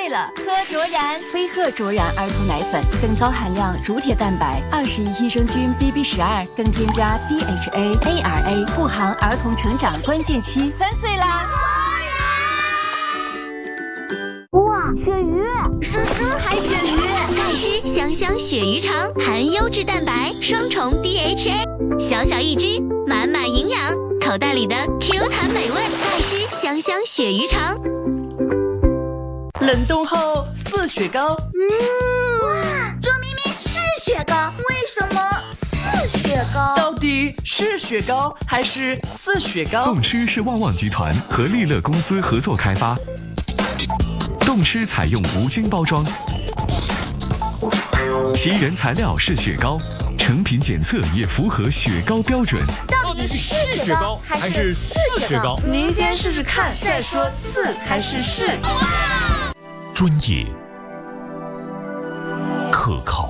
对了，喝卓然飞鹤卓然儿童奶粉，更高含量乳铁蛋白，21益生菌 BB12，更添加 DHA、ARA， 护航儿童成长关键期。 3岁啦！ 哇，鳕鱼！ 叔叔还鳕鱼， 钙师香香鳕鱼肠，含优质蛋白，双重 DHA， 小小一只，满满营养，口袋里的 Q 弹美味。钙师香香鳕鱼肠。 冷冻后似雪糕。 哇，这明明是雪糕，为什么似雪糕？ 到底是雪糕还是似雪糕？ 动吃是旺旺集团和利乐公司合作开发。动吃采用无菌包装，其原材料是雪糕，成品检测也符合雪糕标准。 到底是雪糕还是似雪糕？ 您先试试看，再说似还是是。 专业、可靠、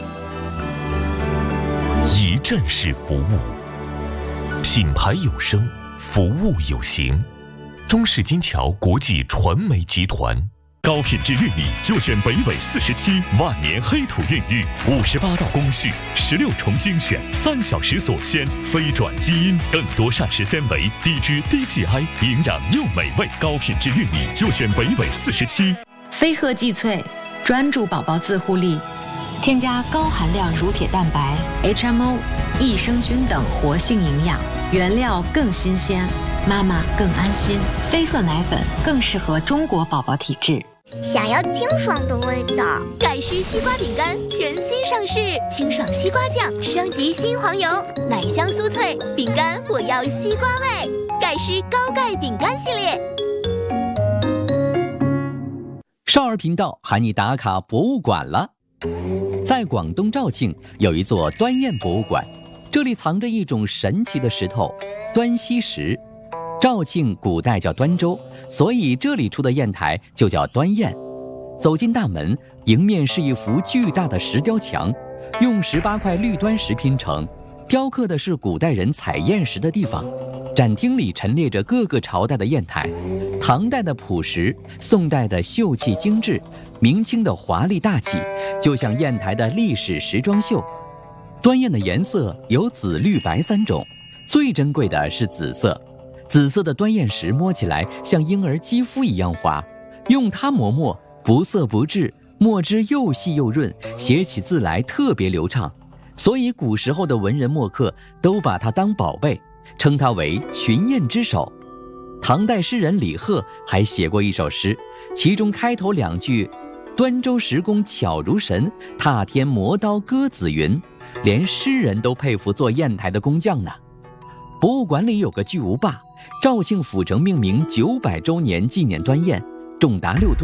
一站式服务，品牌有声，服务有形。中式金桥国际传媒集团。高品质玉米就选北纬47，万年黑土孕育，58道工序，16重精选，3小时锁鲜，非转基因，更多膳食纤维，低脂低 GI， 营养又美味。高品质玉米就选北纬47。 飞鹤济萃，专注宝宝自护力，添加高含量乳铁蛋白、HMO、益生菌等活性营养，原料更新鲜，妈妈更安心。飞鹤奶粉更适合中国宝宝体质。 想要清爽的味道， 钙师西瓜饼干全新上市，清爽西瓜酱升级新黄油，奶香酥脆，饼干我要西瓜味。钙师高钙饼干系列。 少儿频道喊你打卡博物馆了。在广东肇庆有一座端砚博物馆，这里藏着一种神奇的石头——端溪石。肇庆古代叫端州，所以这里出的砚台就叫端砚。走进大门，迎面是一幅巨大的石雕墙，用18块绿端石拼成，雕刻的是古代人采砚石的地方。展厅里陈列着各个朝代的砚台，唐代的朴实，宋代的秀气精致，明清的华丽大气，就像砚台的历史时装秀。端砚的颜色有紫、绿、白3种，最珍贵的是紫色。紫色的端砚石摸起来像婴儿肌肤一样滑，用它磨不涩不滞，墨汁又细又润，写起字来特别流畅。所以古时候的文人墨客都把它当宝贝，称它为群砚之首。唐代诗人李贺还写过一首诗，其中开头2句端州石工巧如神，踏天磨刀割紫云，连诗人都佩服做砚台的工匠呢。博物馆里有个巨无霸，肇庆府城命名900周年纪念端砚，重达6吨。